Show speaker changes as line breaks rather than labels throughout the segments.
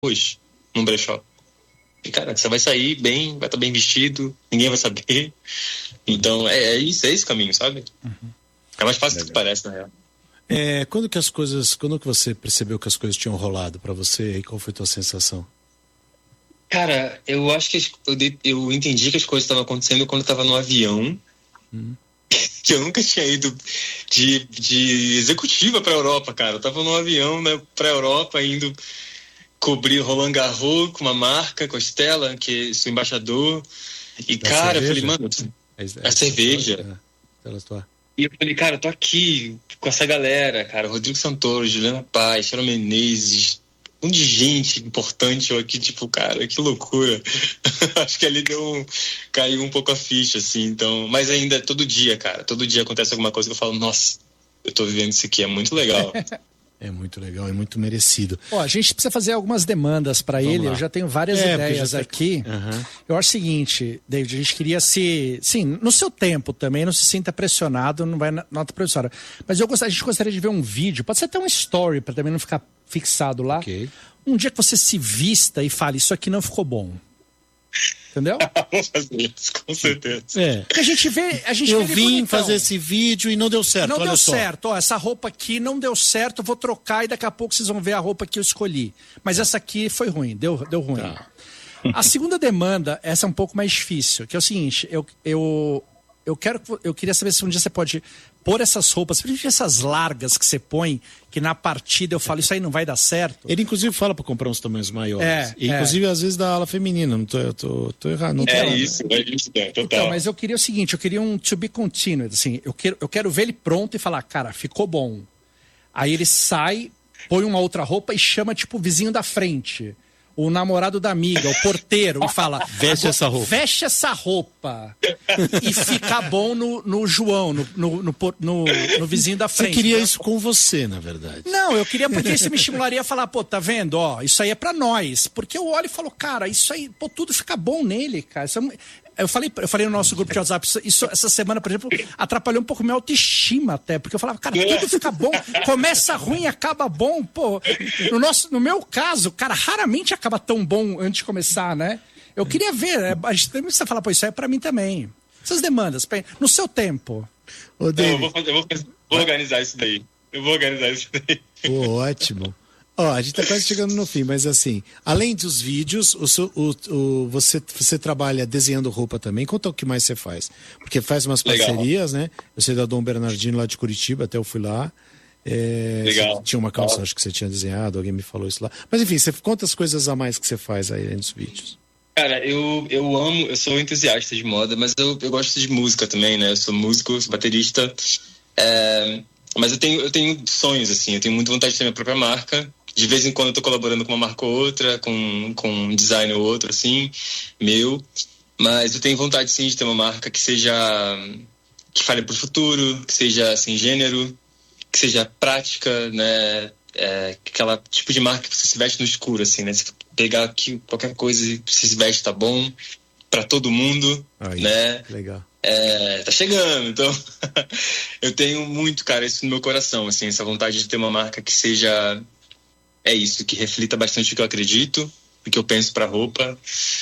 hoje, num brechó. E, cara, você vai sair bem, vai estar bem vestido, ninguém vai saber. Então, é isso, é esse o caminho, sabe? É mais fácil do que parece, na real.
Quando que você percebeu que as coisas tinham rolado pra você e qual foi a tua sensação?
Cara, eu acho que eu entendi que as coisas estavam acontecendo quando eu tava no avião, que eu nunca tinha ido de executiva pra Europa, cara. Eu tava no avião, né, pra Europa, indo cobrir Roland Garros com uma marca, com a Stella, que sou embaixador. E, cara, eu falei, mano, a cerveja. E eu falei, cara, eu tô aqui com essa galera, cara. Rodrigo Santoro, Juliana Paz, Sharon Menezes, um monte de gente importante eu aqui, tipo, cara, que loucura. Acho que ali caiu um pouco a ficha, assim, então. Mas ainda, todo dia, cara, todo dia acontece alguma coisa que eu falo, nossa, eu tô vivendo isso aqui, é muito legal.
É muito legal, é muito merecido.
A gente precisa fazer algumas demandas para ele.
Lá.
Eu já tenho várias ideias aqui. Eu acho o seguinte, David, a gente queria sim, no seu tempo também, não se sinta pressionado, não vai nota professora. Mas a gente gostaria de ver um vídeo, pode ser até um story, para também não ficar fixado lá.
Okay.
Um dia que você se vista e fale, isso aqui não ficou bom. Entendeu?
Vamos fazer isso, com certeza.
Porque a gente vê
eu vim fazer esse vídeo e não deu certo.
Não
olha
deu
só.
certo. Essa roupa aqui não deu certo, eu vou trocar e daqui a pouco vocês vão ver a roupa que eu escolhi. Mas essa aqui foi ruim, deu ruim.
Tá.
A segunda demanda, essa é um pouco mais difícil, que é o seguinte, eu queria saber se um dia você pode pôr essas roupas, principalmente essas largas que você põe, que na partida eu falo, isso aí não vai dar certo.
Ele inclusive fala para comprar uns tamanhos maiores. Inclusive às vezes da ala feminina, não tô errado. Não
isso, total.
Então, mas eu queria o seguinte, eu queria um to be continued, assim, eu quero ver ele pronto e falar, cara, ficou bom. Aí ele sai, põe uma outra roupa e chama tipo o vizinho da frente, o namorado da amiga, o porteiro, e fala,
veste essa roupa
e fica bom no João, no vizinho da frente.
Você queria isso com você, na verdade.
Não, eu queria porque isso me estimularia a falar, pô, tá vendo, isso aí é pra nós. Porque eu olho e falo, cara, isso aí, pô, tudo fica bom nele, cara. Eu falei no nosso grupo de WhatsApp, essa semana, por exemplo, atrapalhou um pouco minha autoestima até, porque eu falava, cara, tudo fica bom, começa ruim, acaba bom, pô. No meu caso, cara, raramente acaba tão bom antes de começar, né? Eu queria ver, a gente também precisa falar, pô, isso aí é pra mim também. Essas demandas, no seu tempo.
Eu vou organizar isso daí.
Pô, ótimo. A gente tá quase chegando no fim, mas assim, além dos vídeos, você trabalha desenhando roupa também. Conta o que mais você faz. Porque faz umas parcerias, né? Eu sei da Dom Bernardino lá de Curitiba, até eu fui lá.
Legal.
Tinha uma calça, acho que você tinha desenhado, alguém me falou isso lá. Mas enfim, você conta as coisas a mais que você faz aí nos vídeos.
Cara, eu sou entusiasta de moda, mas eu gosto de música também, né? Eu sou músico, sou baterista. Mas eu tenho sonhos, assim, eu tenho muita vontade de ter minha própria marca. De vez em quando eu tô colaborando com uma marca ou outra, com um design ou outro, assim, meu. Mas eu tenho vontade, sim, de ter uma marca que fale pro futuro, que seja sem gênero, que seja prática, né? Aquela tipo de marca que você se veste no escuro, assim, né? Se pegar aqui qualquer coisa e você se veste, tá bom pra todo mundo, né?
Legal.
Tá chegando, então eu tenho muito, cara, isso no meu coração, assim, essa vontade de ter uma marca que seja isso, que reflita bastante o que eu acredito, o que eu penso pra roupa,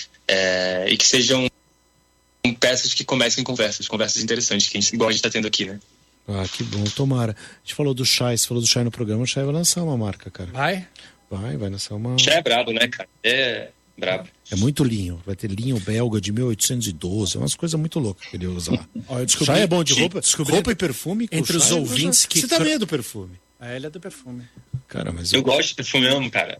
e que sejam peças que comecem conversas interessantes que a gente gosta de estar tendo aqui, né?
Que bom, tomara. A gente falou do Chay, você falou do Chay no programa, o Chay vai lançar uma marca, cara. Vai lançar uma...
Chay é brabo, né, cara? Brabo.
É muito linho, vai ter linho belga de 1812, é umas coisas muito loucas que ele usa lá. Chay é bom de roupa e perfume.
Entre os ouvintes que...
Você também é do perfume.
Ele é do perfume.
Cara, mas
eu gosto de perfume, amo, cara.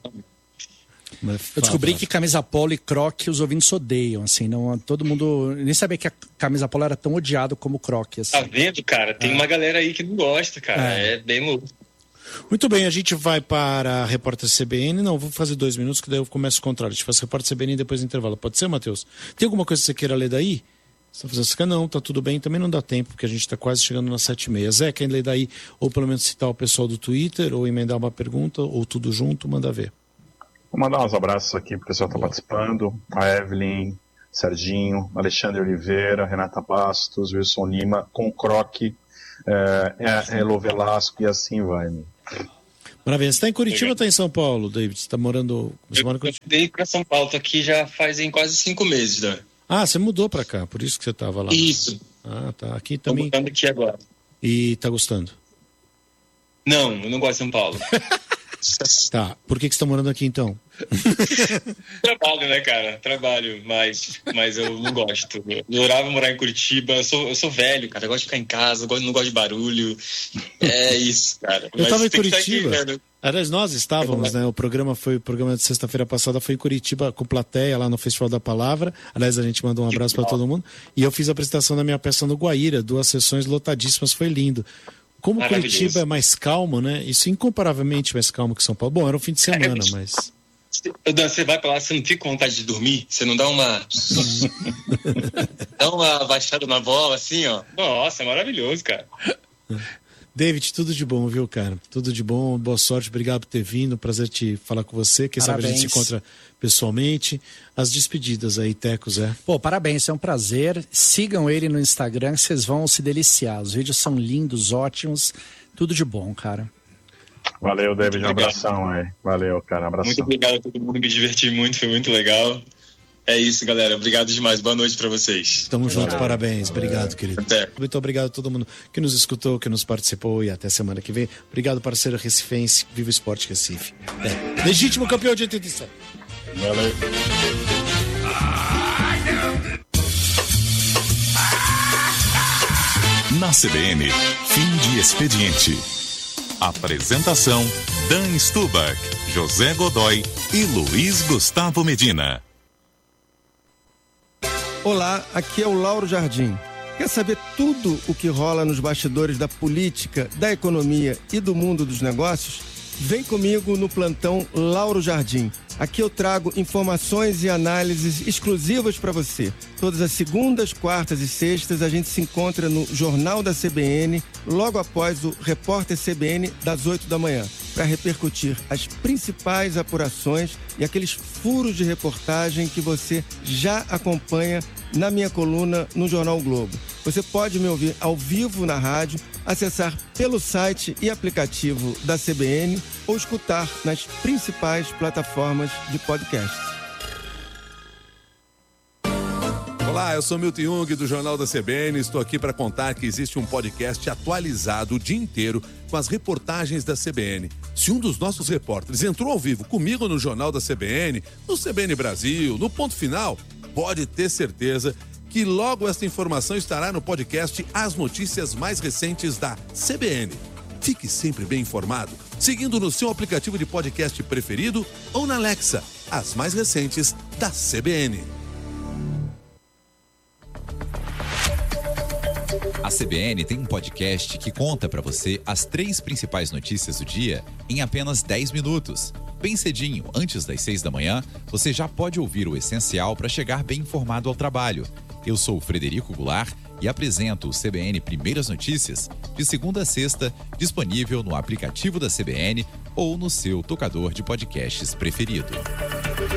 Eu descobri que camisa polo e croque os ouvintes odeiam, assim, não, todo mundo nem sabia que a camisa polo era tão odiado como o croque, assim.
Tá vendo, cara? Tem uma galera aí que não gosta, cara, é bem louco.
Muito bem, a gente vai para a Repórter CBN, não, vou fazer 2 minutos que daí eu começo o contrário, a gente faz Repórter CBN e depois intervalo, pode ser, Matheus? Tem alguma coisa que você queira ler daí? Você tá fazendo assim? Não, tá tudo bem, também não dá tempo, porque a gente tá quase chegando nas 7h30. Zé, quer ler daí, ou pelo menos citar o pessoal do Twitter, ou emendar uma pergunta, ou tudo junto, manda ver.
Vou mandar uns abraços aqui pro pessoal que tá participando, a Evelyn, Serginho, Alexandre Oliveira, Renata Bastos, Wilson Lima, com Croque, Elo Velasco e assim vai. Né?
Maravilha. Você tá em Curitiba ou tá em São Paulo, David? Você tá morando... Você mora em Curitiba?
Eu mudei pra São Paulo, tô aqui já fazem quase 5 meses, né?
Ah, você mudou pra cá, por isso que você tava lá.
Isso.
Ah, tá. Aqui
Tô
também.
mudando aqui agora.
E tá gostando?
Não, eu não gosto de São Paulo.
Tá. Por que você tá morando aqui, então?
Trabalho, né, cara? Trabalho, mas eu não gosto. Eu adorava morar em Curitiba. Eu sou velho, cara. Eu gosto de ficar em casa, não gosto de barulho. É isso, cara.
Eu tava em Curitiba.
Aqui, né?
Aliás, nós estávamos, né? O programa de sexta-feira passada foi em Curitiba com plateia lá no Festival da Palavra. Aliás, a gente mandou um abraço para todo mundo. E eu fiz a apresentação da minha peça no Guaíra, 2 sessões lotadíssimas, foi lindo. Como Curitiba é mais calmo, né? Isso incomparavelmente mais calmo que São Paulo. Bom, era um fim de semana, mas...
Você vai pra lá, você não fica com vontade de dormir? Você não dá uma... dá uma baixada na bola, assim, ó? Nossa, é maravilhoso, cara.
David, tudo de bom, viu, cara? Tudo de bom, boa sorte, obrigado por ter vindo, prazer te falar com você. Quem sabe a gente se encontra pessoalmente. As despedidas aí, Teco, Zé.
Pô, parabéns, é um prazer. Sigam ele no Instagram, vocês vão se deliciar. Os vídeos são lindos, ótimos, tudo de bom, cara.
Valeu, David, um abração aí. Valeu, cara, um abração.
Muito obrigado a todo mundo, me diverti muito, foi muito legal. É isso, galera. Obrigado demais. Boa noite pra vocês.
Tamo junto, parabéns. Obrigado, querido.
Até.
Muito obrigado a todo mundo que nos escutou, que nos participou e até semana que vem. Obrigado, parceiro recifense. Viva o Esporte Recife. Legítimo campeão de 87.
Valeu.
Na CBN, fim de expediente. Apresentação: Dan Stubach, José Godoy e Luiz Gustavo Medina.
Olá, aqui é o Lauro Jardim. Quer saber tudo o que rola nos bastidores da política, da economia e do mundo dos negócios? Vem comigo no plantão Lauro Jardim. Aqui eu trago informações e análises exclusivas para você. Todas as segundas, quartas e sextas a gente se encontra no Jornal da CBN, logo após o Repórter CBN das 8 da manhã, para repercutir as principais apurações e aqueles furos de reportagem que você já acompanha na minha coluna no Jornal o Globo. Você pode me ouvir ao vivo na rádio, acessar pelo site e aplicativo da CBN ou escutar nas principais plataformas de podcast.
Olá, eu sou Milton Jung do Jornal da CBN. Estou aqui para contar que existe um podcast atualizado o dia inteiro com as reportagens da CBN. Se um dos nossos repórteres entrou ao vivo comigo no Jornal da CBN, no CBN Brasil, no Ponto Final, pode ter certeza que logo esta informação estará no podcast As Notícias Mais Recentes da CBN. Fique sempre bem informado, seguindo no seu aplicativo de podcast preferido ou na Alexa, as mais recentes da CBN.
A CBN tem um podcast que conta para você as 3 principais notícias do dia em apenas 10 minutos. Bem cedinho, antes das 6 da manhã, você já pode ouvir o essencial para chegar bem informado ao trabalho. Eu sou o Frederico Goulart e apresento o CBN Primeiras Notícias, de segunda a sexta, disponível no aplicativo da CBN ou no seu tocador de podcasts preferido.